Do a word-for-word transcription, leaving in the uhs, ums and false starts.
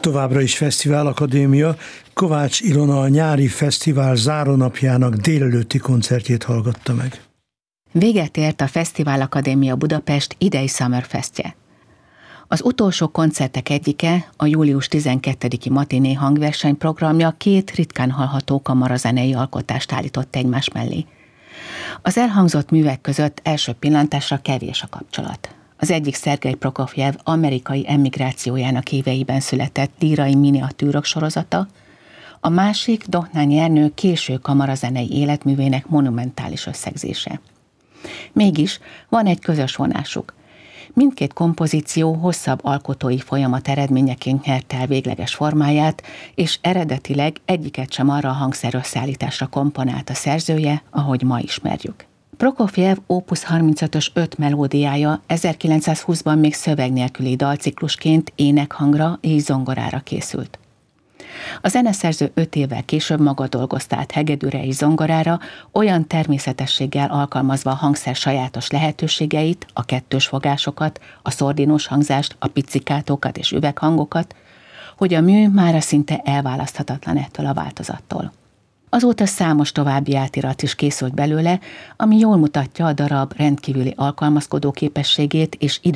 Továbbra is Fesztivál Akadémia. Kovács Ilona a nyári fesztivál zárónapjának délelőtti koncertjét hallgatta meg. Véget ért a Fesztivál Akadémia Budapest idei Summer Festje. Az utolsó koncertek egyike, a július tizenkettediki matiné hangverseny programja két ritkán hallható kamarazenei alkotást állított egymás mellé. Az elhangzott művek között első pillantásra kevés a kapcsolat. Az egyik Szergej Prokofjev amerikai emigrációjának éveiben született lírai miniatűrök sorozata, a másik Dohnányi Ernő késő kamarazenei életművének monumentális összegzése. Mégis van egy közös vonásuk. Mindkét kompozíció hosszabb alkotói folyamat eredményeként nyerte el végleges formáját, és eredetileg egyiket sem arra a hangszerösszeállításra komponált a szerzője, ahogy ma ismerjük. Prokofjev Opus harmincötös öt melódiája ezerkilencszázhúszban még szöveg nélküli dalciklusként énekhangra és zongorára készült. A zeneszerző öt évvel később maga dolgozta át hegedűre és zongorára, olyan természetességgel alkalmazva a hangszer sajátos lehetőségeit, a kettős fogásokat, a szordinós hangzást, a pizzikátókat és üveghangokat, hogy a mű mára szinte elválaszthatatlan ettől a változattól. Azóta számos további átirat is készült belőle, ami jól mutatja a darab rendkívüli alkalmazkodó képességét és